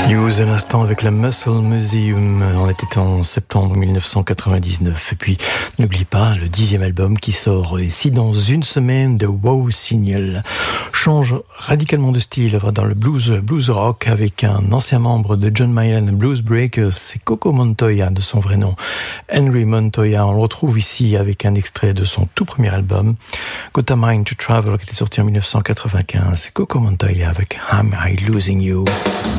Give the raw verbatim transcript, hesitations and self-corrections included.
News à l'instant avec la Muscle Museum. On était en septembre mille neuf cent quatre-vingt-dix-neuf. Et puis, n'oublie pas le dixième album qui sort ici dans une semaine de Wow Signal. Change radicalement de style, va dans le blues, blues rock avec un ancien membre de John Mayall and Blues Breakers. C'est Coco Montoya de son vrai nom. Henry Montoya. On le retrouve ici avec un extrait de son tout premier album, Got a Mind to Travel, qui était sorti en mille neuf cent quatre-vingt-quinze. C'est Coco Montoya avec Am I Losing You?